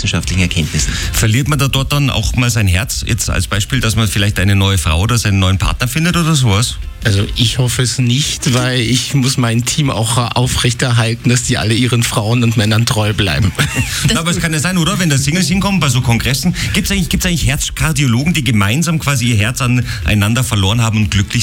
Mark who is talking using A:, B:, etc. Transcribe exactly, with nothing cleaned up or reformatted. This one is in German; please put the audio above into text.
A: wissenschaftlichen Erkenntnissen.
B: Verliert man da dort dann auch mal sein Herz, jetzt als Beispiel, dass man vielleicht eine neue Frau oder seinen neuen Partner findet oder sowas?
C: Also ich hoffe es nicht, weil ich muss mein Team auch aufrechterhalten, dass die alle ihren Frauen und Männern treu bleiben.
B: Na, aber es kann ja sein, oder? Wenn da Singles hinkommen bei so Kongressen, gibt es eigentlich, gibt's eigentlich Herzkardiologen, die gemeinsam quasi ihr Herz aneinander verloren haben und glücklich